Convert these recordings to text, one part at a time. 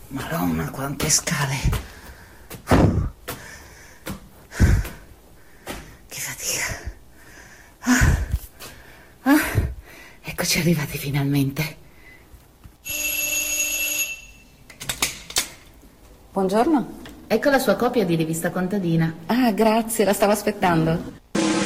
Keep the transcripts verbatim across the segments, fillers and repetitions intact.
Madonna, quante scale! Che fatica! Ah, ah, eccoci arrivati finalmente. Buongiorno. Ecco la sua copia di rivista contadina. Ah, grazie, la stavo aspettando.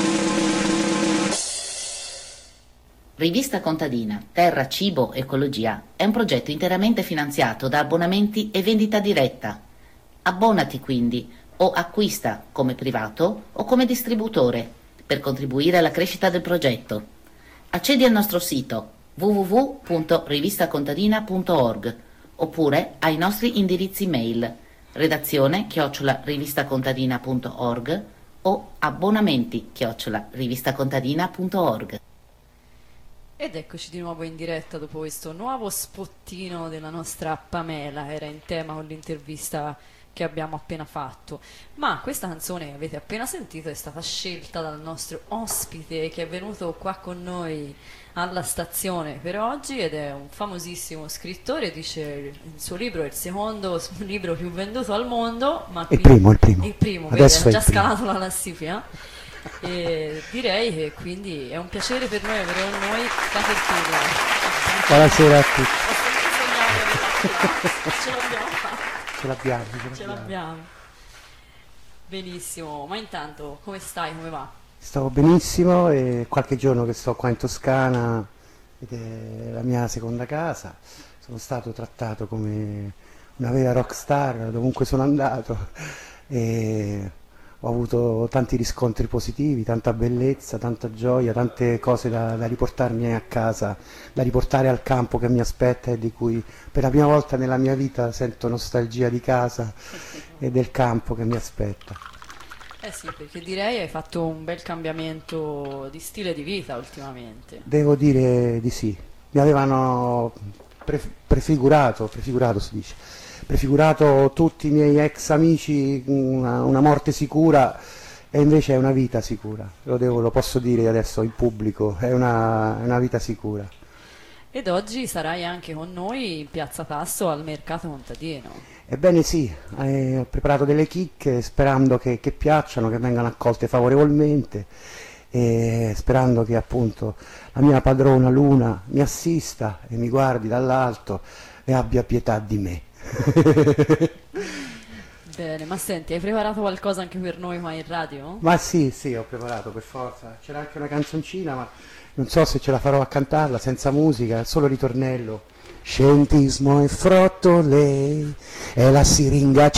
Rivista contadina, terra, cibo, ecologia è un progetto interamente finanziato da abbonamenti e vendita diretta. Abbonati quindi o acquista come privato o come distributore per contribuire alla crescita del progetto. Accedi al nostro sito w w w punto rivistacontadina punto org oppure ai nostri indirizzi mail redazione chiocciola rivistacontadina punto org o abbonamenti chiocciola rivistacontadina punto org. Ed eccoci di nuovo in diretta dopo questo nuovo spottino della nostra Pamela, era in tema con l'intervista che abbiamo appena fatto. Ma questa canzone che avete appena sentito è stata scelta dal nostro ospite che è venuto qua con noi alla stazione per oggi ed è un famosissimo scrittore, dice il suo libro è il secondo libro più venduto al mondo, ma il primo, il primo, il primo, adesso vedi, ha è già il primo. scalato la classifica. E direi che quindi è un piacere per noi avere con noi la Tertulia. Buonasera a tutti. Ce l'abbiamo fatta. Ce l'abbiamo, Ce l'abbiamo. Benissimo, ma intanto come stai, come va? Stavo benissimo e qualche giorno che sto qua in Toscana ed è la mia seconda casa. Sono stato trattato come una vera rockstar dovunque sono andato e ho avuto tanti riscontri positivi, tanta bellezza, tanta gioia, tante cose da, da riportarmi a casa, da riportare al campo che mi aspetta e di cui per la prima volta nella mia vita sento nostalgia di casa e del campo che mi aspetta. Eh sì, perché direi hai fatto un bel cambiamento di stile di vita ultimamente. Devo dire di sì, mi avevano pre- prefigurato, prefigurato si dice, prefigurato tutti i miei ex amici una, una morte sicura e invece è una vita sicura, lo, devo, lo posso dire adesso in pubblico, è una, è una vita sicura. Ed oggi sarai anche con noi in Piazza Tasso al mercato contadino. Ebbene sì, eh, ho preparato delle chicche sperando che, che piacciono, che vengano accolte favorevolmente e sperando che appunto la mia padrona Luna mi assista e mi guardi dall'alto e abbia pietà di me. Bene, ma senti, hai preparato qualcosa anche per noi qua in radio? Ma sì, sì, ho preparato per forza, c'era anche una canzoncina ma non so se ce la farò a cantarla senza musica, solo ritornello. Scientismo e frottole è la siringa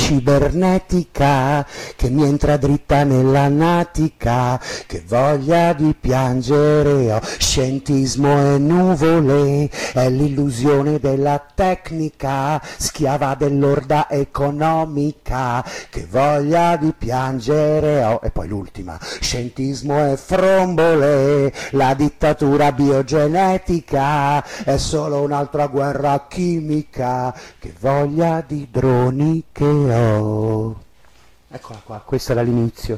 cibernetica che mi entra dritta nella natica, che voglia di piangere ho. Scientismo e nuvole è l'illusione della tecnica, schiava dell'orda economica, che voglia di piangere ho. E poi l'ultima, scientismo e frombole, la dittatura biogenetica è solo un'altra guerra chimica, che voglia di droni che ho. Eccola qua, questo era l'inizio.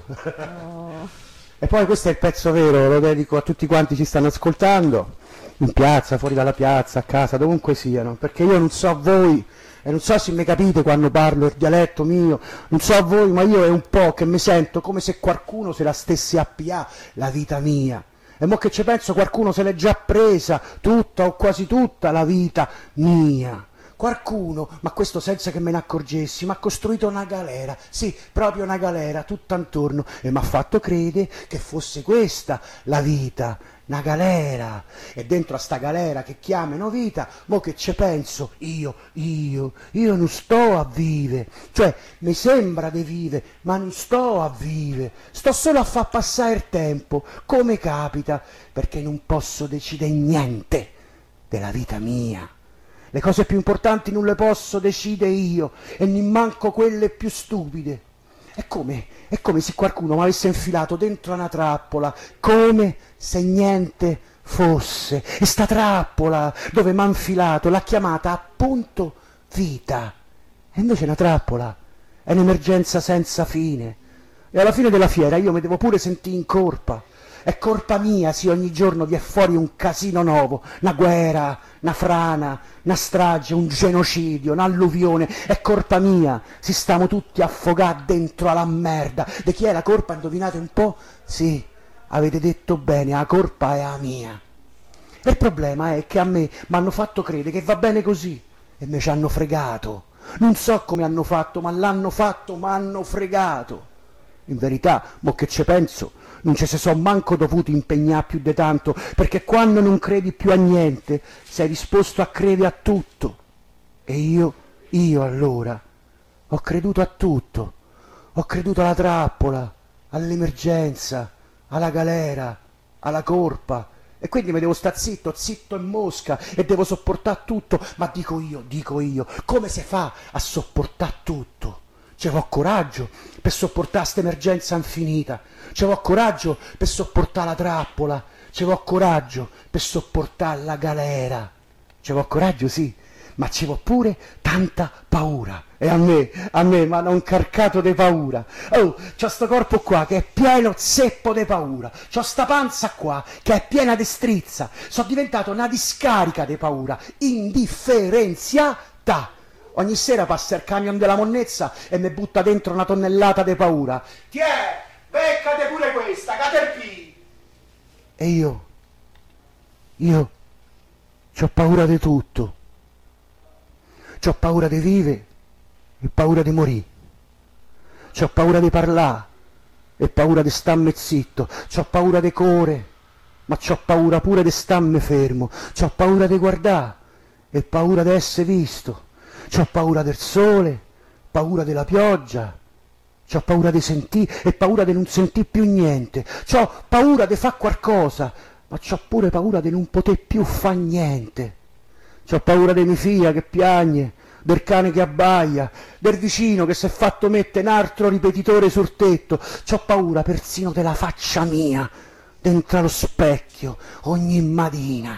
Oh. E poi questo è il pezzo vero, lo dedico a tutti quanti ci stanno ascoltando, in piazza, fuori dalla piazza, a casa, dovunque siano, perché io non so voi, e non so se mi capite quando parlo il dialetto mio, non so voi, ma io è un po' che mi sento come se qualcuno se la stesse a pià la vita mia. E mo che ci penso qualcuno se l'è già presa tutta o quasi tutta la vita mia. Qualcuno, ma questo senza che me ne accorgessi, mi ha costruito una galera, sì, proprio una galera, tutta intorno, e mi ha fatto credere che fosse questa la vita, una galera. E dentro a sta galera che chiamano vita, mo che ci penso, io, io, io non sto a vive, cioè mi sembra di vive, ma non sto a vive, sto solo a far passare il tempo, come capita, perché non posso decidere niente della vita mia. Le cose più importanti non le posso decidere io e neanche quelle più stupide. È come, è come se qualcuno mi avesse infilato dentro una trappola, come se niente fosse. E sta trappola dove mi ha infilato l'ha chiamata appunto vita. E invece è una trappola, è un'emergenza senza fine. E alla fine della fiera io mi devo pure sentire in colpa. È colpa mia se ogni giorno vi è fuori un casino nuovo, una guerra, una frana, una strage, un genocidio, un'alluvione. È colpa mia, si stiamo tutti affogati dentro alla merda. Di chi è la colpa? Indovinate un po'? Sì, avete detto bene, la colpa è la mia. E il problema è che a me mi hanno fatto credere che va bene così e me ci hanno fregato. Non so come hanno fatto, ma l'hanno fatto, ma hanno fregato. In verità, mo che ci penso, non ci si sono manco dovuti impegnare più di tanto, perché quando non credi più a niente, sei disposto a credere a tutto. E io, io allora, ho creduto a tutto. Ho creduto alla trappola, all'emergenza, alla galera, alla colpa. E quindi mi devo stare zitto, zitto e mosca, e devo sopportare tutto. Ma dico io, dico io, come si fa a sopportare tutto? Ci vuole coraggio per sopportare questa emergenza infinita, ci vuole coraggio per sopportare la trappola, ci vuole coraggio per sopportare la galera, ci vuole coraggio sì, ma ci vuole pure tanta paura. E a me, a me mi hanno incarcato di paura. Oh, c'ho sto corpo qua che è pieno zeppo di paura, c'ho sta panza qua che è piena di strizza, sono diventato una discarica di paura, indifferenziata. Ogni sera passa il camion della monnezza e mi butta dentro una tonnellata di paura. Tiè, beccate pure questa, Caterpie! E io, io, c'ho paura di tutto. C'ho paura di vivere e paura di morire. C'ho paura di parlare e paura di starmi zitto. C'ho paura di correre, ma c'ho paura pure di starmi fermo. C'ho paura di guardare e paura di essere visto. C'ho paura del sole, paura della pioggia, c'ho paura di sentire e paura di non sentire più niente, c'ho paura di fare qualcosa, ma c'ho pure paura di non poter più fare niente. C'ho paura di mia figlia che piagne, del cane che abbaia, del vicino che si è fatto mettere un altro ripetitore sul tetto. C'ho paura persino della faccia mia dentro allo specchio ogni mattina.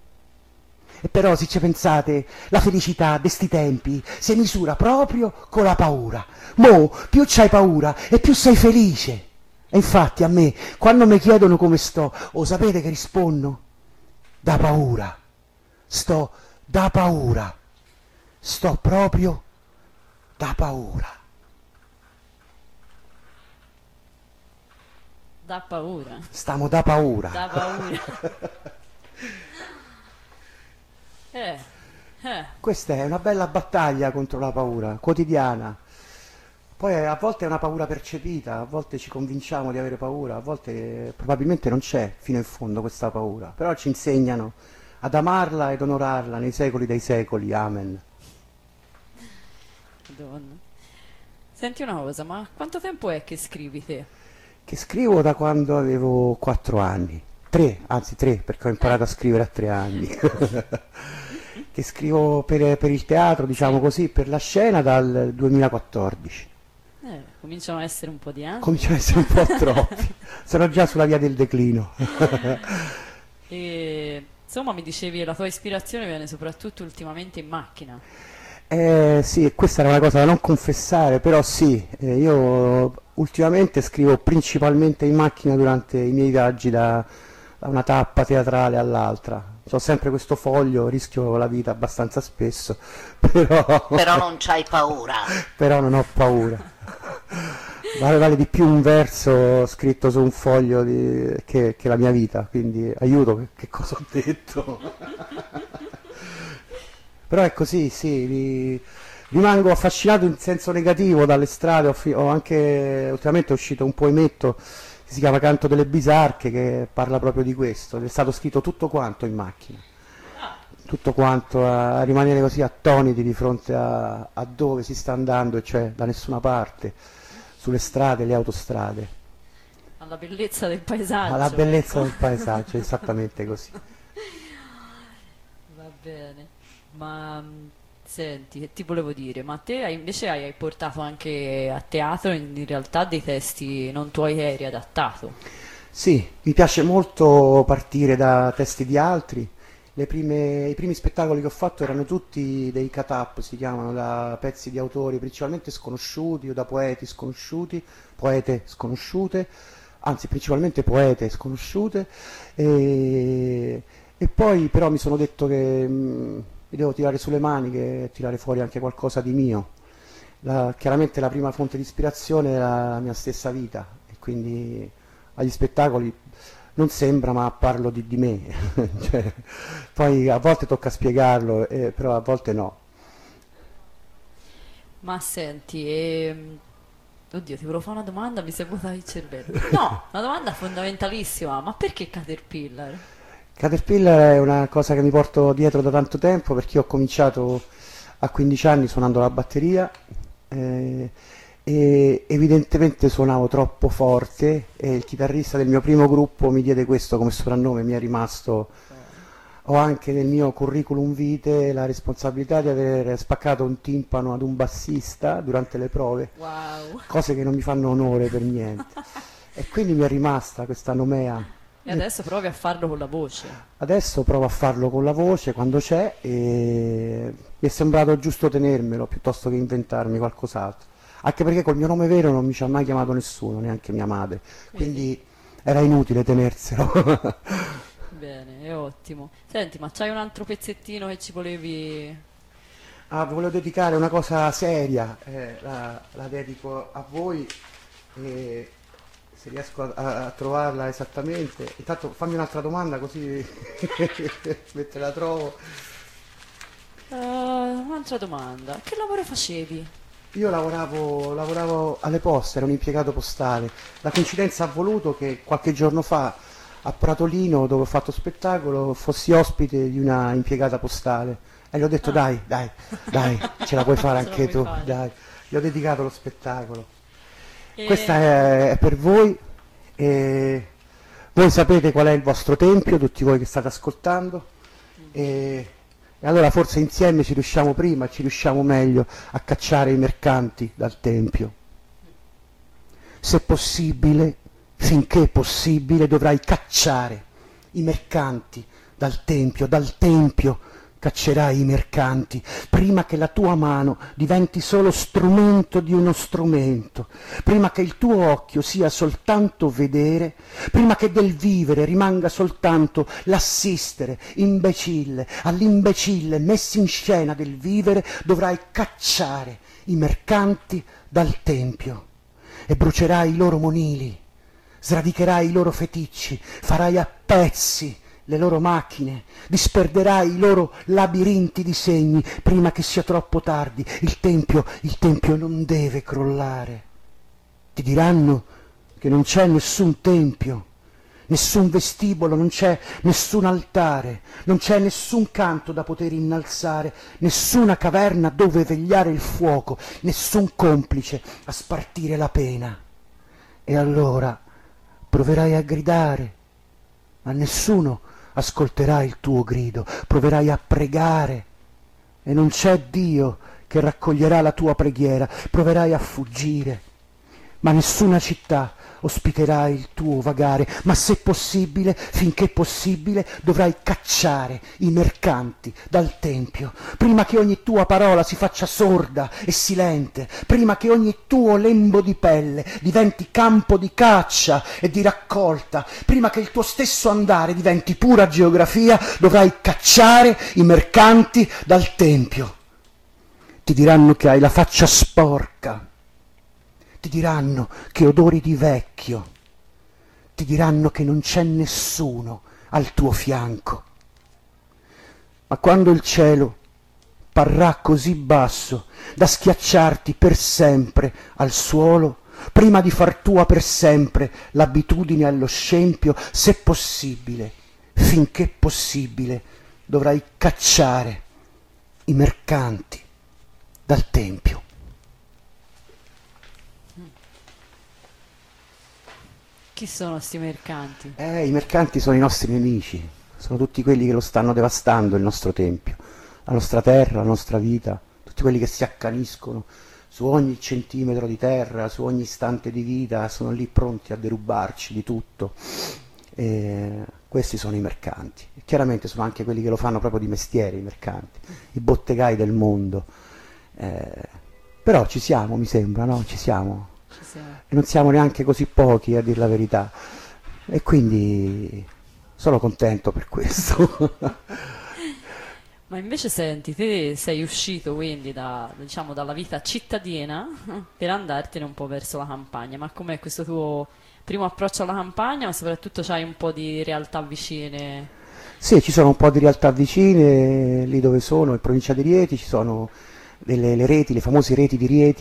E però, se ci pensate, la felicità di sti tempi si misura proprio con la paura. Mo, più c'hai paura e più sei felice. E infatti a me, quando mi chiedono come sto, o sapete che rispondo? Da paura. Sto da paura. Sto proprio da paura. Da paura. Stiamo da paura. Da paura. Eh, eh. Questa è una bella battaglia contro la paura, quotidiana. Poi a volte è una paura percepita, a volte ci convinciamo di avere paura, a volte probabilmente non c'è fino in fondo questa paura, però ci insegnano ad amarla ed onorarla nei secoli dei secoli. Amen. Madonna. Senti una cosa, ma quanto tempo è che scrivi te? Che scrivo da quando avevo quattro anni, tre, anzi tre, perché ho imparato a scrivere a tre anni. Che scrivo per, per il teatro, diciamo così, per la scena dal duemilaquattordici. Eh, cominciano a essere un po' di anni. Cominciano a essere un po' troppi, sono già sulla via del declino. E, insomma, mi dicevi che la tua ispirazione viene soprattutto ultimamente in macchina. Eh, sì, questa era una cosa da non confessare, però sì, eh, io ultimamente scrivo principalmente in macchina durante i miei viaggi da, da una tappa teatrale all'altra. Ho sempre questo foglio, rischio la vita abbastanza spesso, però, Però non c'hai paura. però non ho paura. Vale, vale di più un verso scritto su un foglio di- che, che la mia vita, quindi aiuto, che, che cosa ho detto? Però è così, sì, ri- rimango affascinato in senso negativo dalle strade, ho, fi- ho anche, ultimamente è uscito un poemetto che si chiama Canto delle Bisarche, che parla proprio di questo, è stato scritto tutto quanto in macchina, tutto quanto a, a rimanere così attoniti di fronte a, a dove si sta andando, e cioè da nessuna parte, sulle strade, le autostrade, Alla bellezza del paesaggio. alla bellezza ecco. del paesaggio, esattamente così. Va bene. Ma mh, senti, che ti volevo dire, ma te hai- invece hai portato anche a teatro in, in realtà dei testi non tuoi che hai riadattato. Sì, mi piace molto partire da testi di altri. Le prime- I primi spettacoli che ho fatto erano tutti dei cut-up, si chiamano, da pezzi di autori principalmente sconosciuti o da poeti sconosciuti, poete sconosciute, anzi principalmente poete sconosciute, e, e poi però mi sono detto che mh, mi devo tirare sulle maniche e tirare fuori anche qualcosa di mio. La, chiaramente la prima fonte di ispirazione è la mia stessa vita, e quindi agli spettacoli non sembra, ma parlo di, di me. Cioè, poi a volte tocca spiegarlo, eh, però a volte no. Ma senti, ehm, oddio, ti volevo fare una domanda, mi si è vuotato il cervello. No, una domanda fondamentalissima, ma perché Caterpillar? Caterpillar è una cosa che mi porto dietro da tanto tempo, perché io ho cominciato a quindici anni suonando la batteria, eh, e evidentemente suonavo troppo forte, e il chitarrista del mio primo gruppo mi diede questo come soprannome, mi è rimasto. Ho anche nel mio curriculum vitae la responsabilità di aver spaccato un timpano ad un bassista durante le prove, Wow. cose che non mi fanno onore per niente. E quindi mi è rimasta questa nomea. E adesso provi a farlo con la voce. Adesso provo a farlo con la voce quando c'è, e mi è sembrato giusto tenermelo piuttosto che inventarmi qualcos'altro. Anche perché col mio nome vero non mi ci ha mai chiamato nessuno, neanche mia madre. Quindi era inutile tenerselo. Bene, è ottimo. Senti, ma c'hai un altro pezzettino che ci volevi... Ah, vi volevo dedicare una cosa seria, eh, la, la dedico a voi, e se riesco a, a- a trovarla esattamente. Intanto fammi un'altra domanda così mentre la trovo. Uh, un'altra domanda. Che lavoro facevi? Io lavoravo, lavoravo alle poste, ero un impiegato postale. La coincidenza ha voluto che qualche giorno fa a Pratolino, dove ho fatto spettacolo, fossi ospite di una impiegata postale. E gli ho detto: Ah. dai, dai, dai, ce la puoi fare Ce la anche puoi tu, fare. dai. Gli ho dedicato lo spettacolo. E- Questa è, è per voi, e voi sapete qual è il vostro tempio, tutti voi che state ascoltando, e, e allora forse insieme ci riusciamo prima, ci riusciamo meglio a cacciare i mercanti dal tempio. Se possibile, finché è possibile, dovrai cacciare i mercanti dal tempio, dal tempio caccerai i mercanti, prima che la tua mano diventi solo strumento di uno strumento, prima che il tuo occhio sia soltanto vedere, prima che del vivere rimanga soltanto l'assistere imbecille, all'imbecille messo in scena del vivere, dovrai cacciare i mercanti dal tempio e brucerai i loro monili, sradicherai i loro feticci, farai a pezzi le loro macchine, disperderai i loro labirinti di segni prima che sia troppo tardi. Il tempio, il tempio non deve crollare. Ti diranno che non c'è nessun tempio, nessun vestibolo, non c'è nessun altare, non c'è nessun canto da poter innalzare, nessuna caverna dove vegliare il fuoco, nessun complice a spartire la pena. E allora proverai a gridare, ma nessuno ascolterà il tuo grido, proverai a pregare e non c'è Dio che raccoglierà la tua preghiera, proverai a fuggire, ma nessuna città ospiterà il tuo vagare, ma se possibile, finché possibile, dovrai cacciare i mercanti dal tempio, prima che ogni tua parola si faccia sorda e silente, prima che ogni tuo lembo di pelle diventi campo di caccia e di raccolta, prima che il tuo stesso andare diventi pura geografia, dovrai cacciare i mercanti dal tempio. Ti diranno che hai la faccia sporca, ti diranno che odori di vecchio, ti diranno che non c'è nessuno al tuo fianco. Ma quando il cielo parrà così basso da schiacciarti per sempre al suolo, prima di far tua per sempre l'abitudine allo scempio, se possibile, finché possibile, dovrai cacciare i mercanti dal tempio. Chi sono sti mercanti? Eh, i mercanti sono i nostri nemici, sono tutti quelli che lo stanno devastando il nostro tempio, la nostra terra, la nostra vita, tutti quelli che si accaniscono su ogni centimetro di terra, su ogni istante di vita, sono lì pronti a derubarci di tutto. E questi sono i mercanti. E chiaramente sono anche quelli che lo fanno proprio di mestiere, i mercanti, i bottegai del mondo. Eh, però ci siamo, mi sembra, no? Ci siamo. Ci siamo. e non siamo neanche così pochi, a dir la verità, e quindi sono contento per questo. Ma invece senti, te sei uscito quindi da, diciamo, dalla vita cittadina per andartene un po' verso la campagna, ma com'è questo tuo primo approccio alla campagna, ma soprattutto c'hai un po' di realtà vicine? Sì, ci sono un po' di realtà vicine, lì dove sono, in provincia di Rieti, ci sono delle le reti, le famose reti di Rieti,